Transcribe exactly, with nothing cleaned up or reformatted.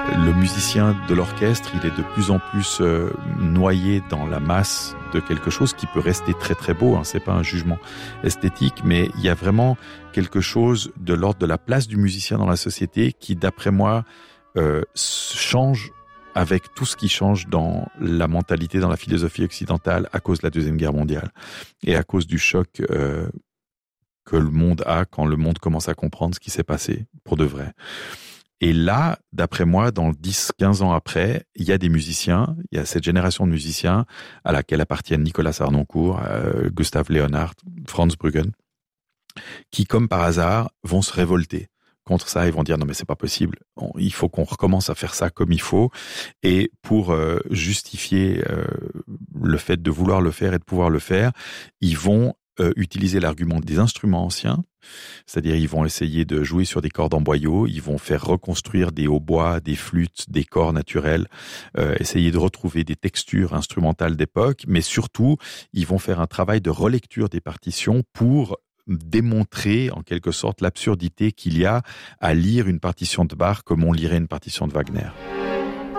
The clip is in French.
Le musicien de l'orchestre, il est de plus en plus euh, noyé dans la masse de quelque chose qui peut rester très très beau, hein, c'est pas un jugement esthétique, mais il y a vraiment quelque chose de l'ordre de la place du musicien dans la société qui, d'après moi, euh, change avec tout ce qui change dans la mentalité, dans la philosophie occidentale à cause de la Deuxième Guerre mondiale et à cause du choc euh, que le monde a quand le monde commence à comprendre ce qui s'est passé pour de vrai. Et là, d'après moi, dans dix quinze ans après, il y a des musiciens, il y a cette génération de musiciens à laquelle appartiennent Nicolas Harnoncourt, euh, Gustav Leonhardt, Franz Bruggen, qui, comme par hasard, vont se révolter contre ça. Ils vont dire non mais c'est pas possible, on, il faut qu'on recommence à faire ça comme il faut. Et pour euh, justifier euh, le fait de vouloir le faire et de pouvoir le faire, ils vont euh, utiliser l'argument des instruments anciens. C'est-à-dire, ils vont essayer de jouer sur des cordes en boyau, ils vont faire reconstruire des hautbois, des flûtes, des corps naturels, euh, essayer de retrouver des textures instrumentales d'époque, mais surtout, ils vont faire un travail de relecture des partitions pour démontrer, en quelque sorte, l'absurdité qu'il y a à lire une partition de Bach comme on lirait une partition de Wagner.